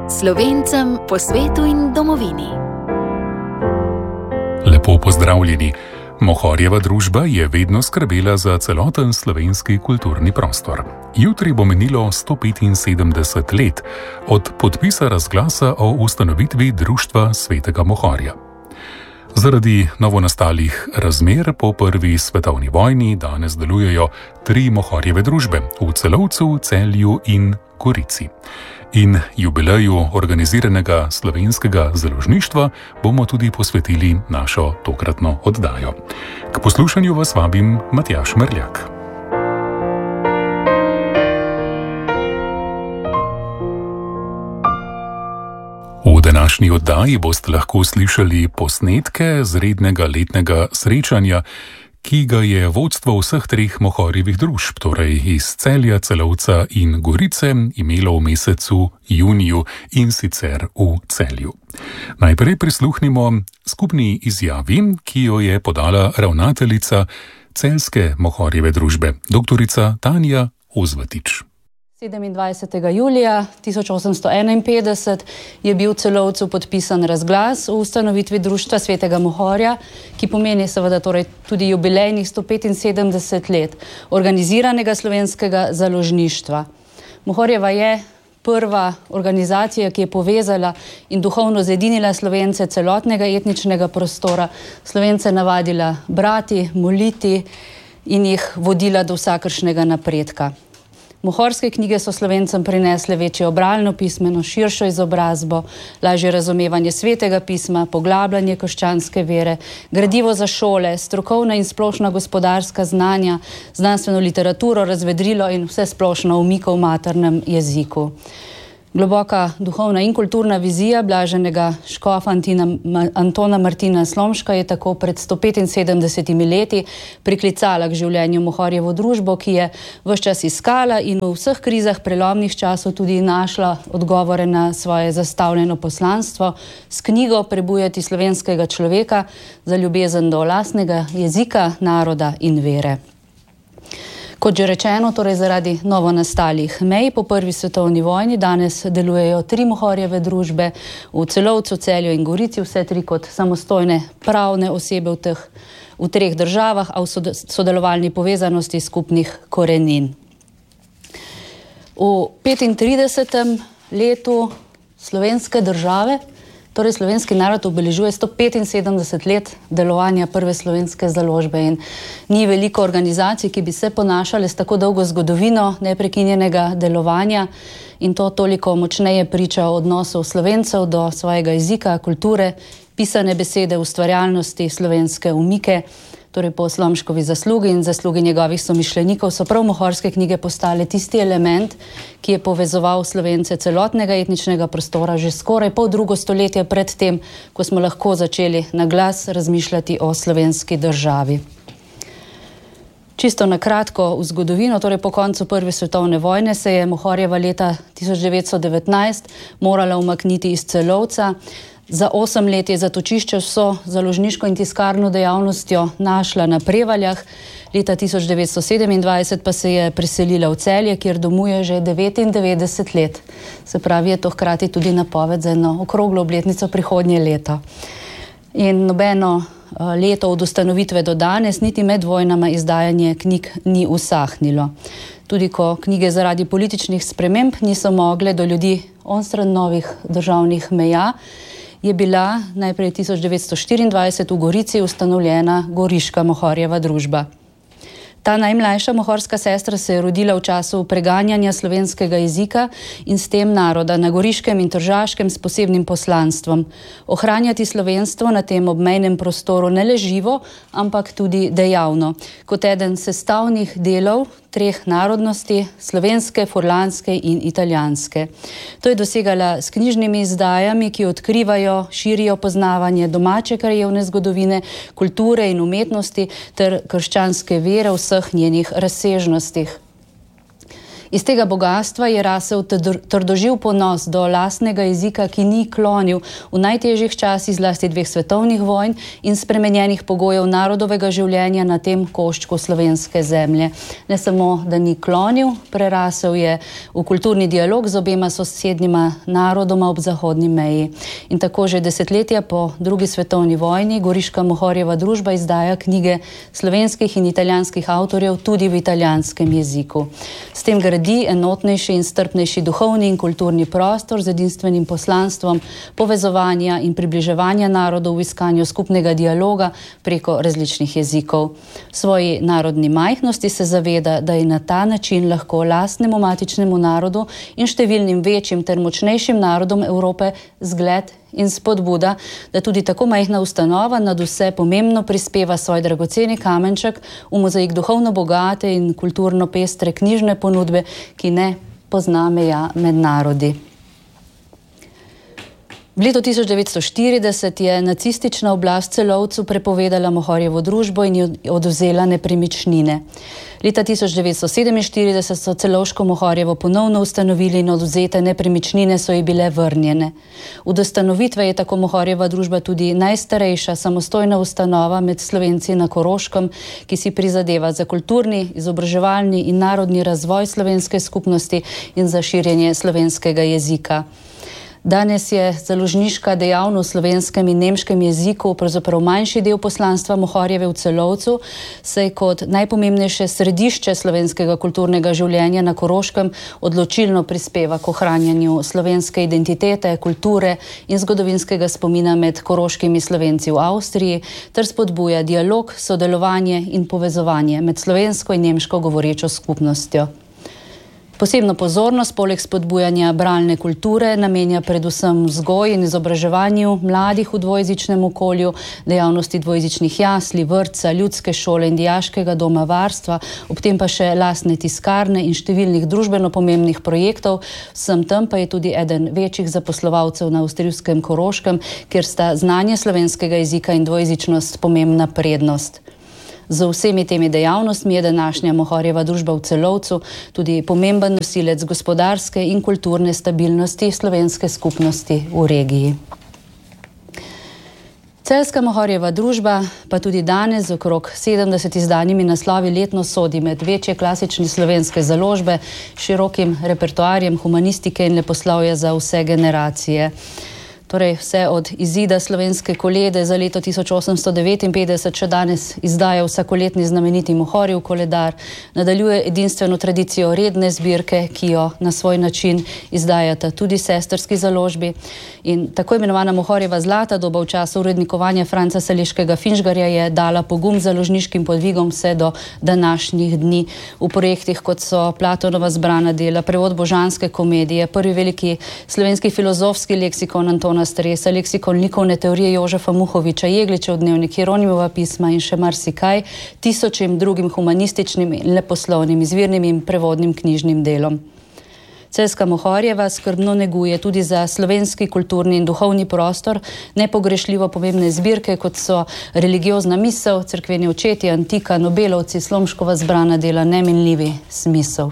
Slovencem po svetu in domovini. Lepo pozdravljeni. Mohorjeva družba je vedno skrbela za celoten slovenski kulturni prostor. Jutri bo menilo 175 let od podpisa razglasa o ustanovitvi Društva Svetega Mohorja. Zaradi novonastalih razmer po prvi svetovni vojni danes delujejo 3 Mohorjeve družbe v Celovcu, Celju in Gorici. In jubileju organiziranega slovenskega založništva bomo tudi posvetili našo tokratno oddajo. K poslušanju vas vabim Matjaž Merljak. V današnji oddaji boste lahko slišali posnetke z rednega letnega srečanja, ki ga je vodstvo vseh 3 Mohorjevih družb, torej iz Celja, Celovca in Gorice, imelo v mesecu juniju in sicer v Celju. Najprej prisluhnimo skupni izjavi, ki jo je podala ravnateljica Celjske Mohorjeve družbe, doktorica Tanja Ozvatič. 27. julija 1851 je bil v Celovcu podpisan razglas o ustanovitvi Društva Svetega Mohorja, ki pomeni seveda torej tudi jubilejnih 175 let organiziranega slovenskega založništva. Mohorjeva je prva organizacija, ki je povezala in duhovno zedinila Slovence celotnega etničnega prostora, Slovence navadila brati, moliti in jih vodila do vsakršnega napredka. Mohorske knjige so Slovencem prinesle večjo bralno pismeno, širšo izobrazbo, lažje razumevanje svetega pisma, poglabljanje krščanske vere, gradivo za šole, strokovna in splošna gospodarska znanja, znanstveno literaturo, razvedrilo in vse splošno umiko v maternem jeziku. Globoka duhovna in kulturna vizija blaženega škofa Antona Martina Slomška je tako pred 175 leti priklicala k življenju Mohorjevo družbo, ki je ves čas iskala in v vseh krizah prelomnih časov tudi našla odgovore na svoje zastavljeno poslanstvo s knjigo Prebujati slovenskega človeka za ljubezen do lastnega jezika, naroda in vere. Kot že rečeno, torej zaradi novonastalih mej po prvi svetovni vojni danes delujejo 3 Mohorjeve družbe v Celovcu, Celju in Gorici, vse 3 kot samostojne pravne osebe v 3 državah, a v sodelovalni povezanosti skupnih korenin. V 35. letu slovenske države, torej slovenski narod obeležuje 175 let delovanja prve slovenske založbe in ni veliko organizacij, ki bi se ponašale s tako dolgo zgodovino neprekinjenega delovanja in to toliko močneje priča o odnosu Slovencev do svojega jezika, kulture, pisane besede, ustvarjalnosti, slovenske umike. Torej po Slomškovi zaslugi in zaslugi njegovih somišljenikov so prav mohorske knjige postale tisti element, ki je povezoval Slovence celotnega etničnega prostora že skoraj poldrugo stoletje pred tem, ko smo lahko začeli na glas razmišljati o slovenski državi. Čisto na kratko v zgodovino, torej po koncu prve svetovne vojne se je Mohorjeva leta 1919 morala umakniti iz Celovca. Za 8 let je zatočišče vso založniško in tiskarno dejavnostjo našla na Prevaljah, leta 1927 pa se je preselila v Celje, kjer domuje že 99 let. Se pravi, je to hkrati tudi napoved za eno okroglo obletnico prihodnje leto. In nobeno leto od ustanovitve do danes, niti med vojnama izdajanje knjig ni usahnilo. Tudi ko knjige zaradi političnih sprememb niso mogle do ljudi onstran novih državnih meja, je bila najprej 1924 v Gorici ustanovljena Goriška Mohorjeva družba. Ta najmlajša mohorska sestra se je rodila v času preganjanja slovenskega jezika in s tem naroda na Goriškem in Tržaškem s posebnim poslanstvom. Ohranjati slovenstvo na tem obmejnem prostoru ne le živo, ampak tudi dejavno, kot eden sestavnih delov 3 narodnosti, slovenske, furlanske in italijanske. To je dosegala s knjižnimi izdajami, ki odkrivajo, širijo poznavanje domače krajevne zgodovine, kulture in umetnosti ter krščanske vere v vseh njenih razsežnostih. Iz tega bogatstva je rasel trdoživ ponos do lastnega jezika, ki ni klonil v najtežjih časih zlasti 2 svetovnih vojn in spremenjenih pogojev narodovega življenja na tem koščku slovenske zemlje. Ne samo, da ni klonil, prerasel je v kulturni dialog z obema sosednjima narodoma ob zahodni meji. In tako že desetletja po 2. svetovni vojni Goriška Mohorjeva družba izdaja knjige slovenskih in italijanskih avtorjev tudi v italijanskem jeziku. S tem gradi enotnejši in strpnejši duhovni in kulturni prostor z edinstvenim poslanstvom povezovanja in približevanja narodov v iskanju skupnega dialoga preko različnih jezikov. V svoji narodni majhnosti se zaveda, da je na ta način lahko lastnemu matičnemu narodu in številnim večjim ter močnejšim narodom Evrope zgled in spodbuda, da tudi tako majhna ustanova nad vse pomembno prispeva svoj dragoceni kamenček v mozaik duhovno bogate in kulturno pestre knjižne ponudbe, ki ne pozna meja med narodi. V letu 1940 je nacistična oblast Celovcu prepovedala Mohorjevo družbo in jo odvzela nepremičnine. Leta 1947 so Celovško Mohorjevo ponovno ustanovili in odvzete nepremičnine so ji bile vrnjene. Od ustanovitve je tako Mohorjeva družba tudi najstarejša samostojna ustanova med Slovenci na Koroškem, ki si prizadeva za kulturni, izobraževalni in narodni razvoj slovenske skupnosti in za širjenje slovenskega jezika. Danes je založniška dejavnost v slovenskem in nemškem jeziku pravzaprav manjši del poslanstva Mohorjeve v Celovcu, saj kot najpomembnejše središče slovenskega kulturnega življenja na Koroškem odločilno prispeva k ohranjanju slovenske identitete, kulture in zgodovinskega spomina med koroškimi Slovenci v Avstriji ter spodbuja dialog, sodelovanje in povezovanje med slovensko in nemško govorečo skupnostjo. Posebno pozornost poleg spodbujanja bralne kulture namenja predvsem vzgoji in izobraževanju mladih v dvojezičnem okolju, dejavnosti dvojezičnih jasli, vrtca, ljudske šole in dijaškega doma varstva, ob tem pa še lastne tiskarne in številnih družbeno pomembnih projektov. Vsem tem pa je tudi eden večjih zaposlovalcev na avstrijskem Koroškem, kjer sta znanje slovenskega jezika in dvojezičnost pomembna prednost. Z vsemi temi dejavnostmi je današnja Mohorjeva družba v Celovcu tudi pomemben nosilec gospodarske in kulturne stabilnosti slovenske skupnosti v regiji. Celjska Mohorjeva družba pa tudi danes z okrog 70 izdanimi naslovi letno sodi med večje klasične slovenske založbe, širokim repertoarjem humanistike in leposlovja za vse generacije. Torej vse od izida slovenske kolede za leto 1859 še danes izdaja vsakoletni znameniti Mohorjev koledar, nadaljuje edinstveno tradicijo redne zbirke, ki jo na svoj način izdajata tudi sestrski založbi. In tako imenovana Mohorjeva zlata doba v času urednikovanja Franca Saleškega Finžgarja je dala pogum založniškim podvigom vse do današnjih dni. V projektih, kot so Platonova zbrana dela, prevod božanske komedije, prvi veliki slovenski filozofski leksikon Antona Stresa, leksikon likovne teorije Jožefa Muhoviča, Jegličev dnevnik, Jeronimova pisma in še marsikaj, tisočim drugim humanističnim in leposlovnim, izvirnim in prevodnim knjižnim delom. Celjska Mohorjeva skrbno neguje tudi za slovenski kulturni in duhovni prostor nepogrešljivo pomembne zbirke, kot so Religiozna misel, Cerkveni očetje, Antika, Nobelovci, Slomškova zbrana dela, Neminljivi smisel.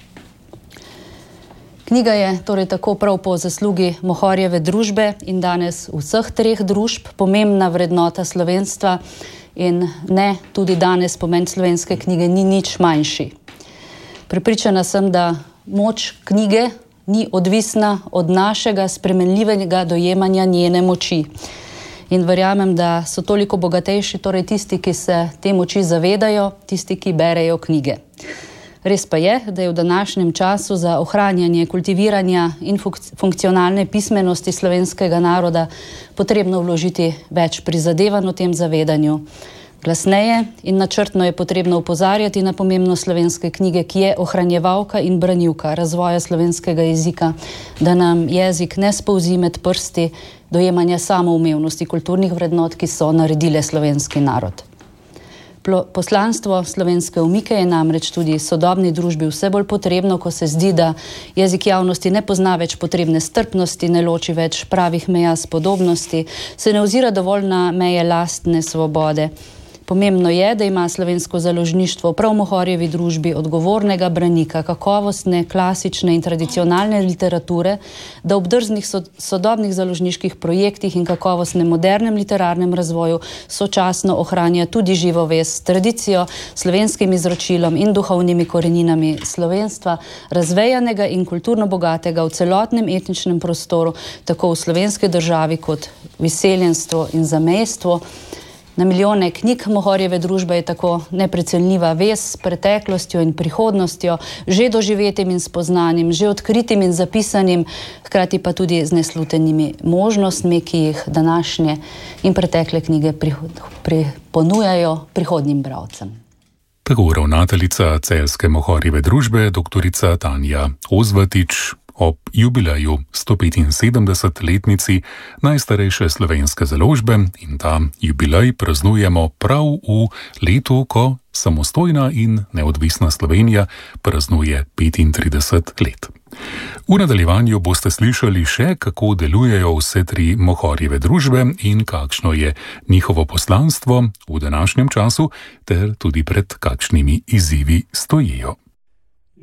Knjiga je torej tako prav po zaslugi Mohorjeve družbe in danes vseh 3 družb pomembna vrednota slovenstva in ne, tudi danes pomen slovenske knjige ni nič manjši. Prepričana sem, da moč knjige ni odvisna od našega spremenljivega dojemanja njene moči. In verjamem, da so toliko bogatejši torej tisti, ki se te moči zavedajo, tisti, ki berejo knjige. Res pa je, da je v današnjem času za ohranjanje, kultiviranja in funkcionalne pismenosti slovenskega naroda potrebno vložiti več prizadevanj o tem zavedanju. Glasneje in načrtno je potrebno opozarjati na pomembnost slovenske knjige, ki je ohranjevalka in branilka razvoja slovenskega jezika, da nam jezik ne spolzi med prsti dojemanja samoumevnosti kulturnih vrednot, ki so naredile slovenski narod. Poslanstvo slovenske omike je namreč tudi sodobni družbi vse bolj potrebno, ko se zdi, da jezik javnosti ne pozna več potrebne strpnosti, ne loči več pravih meja spodobnosti, se ne ozira dovolj na meje lastne svobode. Pomembno je, da ima slovensko založništvo prav v Mohorjevi družbi odgovornega branika kakovostne, klasične in tradicionalne literature, da ob drznih sodobnih založniških projektih in kakovostnem modernem literarnem razvoju sočasno ohranja tudi živo vest s tradicijo, slovenskim izročilom in duhovnimi koreninami slovenstva, razvejanega in kulturno bogatega v celotnem etničnem prostoru, tako v slovenski državi kot v izseljenstvu in zamejstvu. Na milijone knjig Mohorjeve družbe je tako neprecenljiva vez s preteklostjo in prihodnostjo, že doživetim in spoznanim, že odkritim in zapisanim, hkrati pa tudi z neslutenimi možnostmi, ki jih današnje in pretekle knjige ponujajo prihodnjim bralcem. Tako ravnateljica Celjske Mohorjeve družbe, doktorica Tanja Ozvatič, ob jubileju 175-letnici najstarejše slovenske založbe, in ta jubilej praznujemo prav v letu, ko samostojna in neodvisna Slovenija praznuje 35 let. V nadaljevanju boste slišali še, kako delujejo vse tri Mohorjeve družbe in kakšno je njihovo poslanstvo v današnjem času ter tudi pred kakšnimi izzivi stojijo.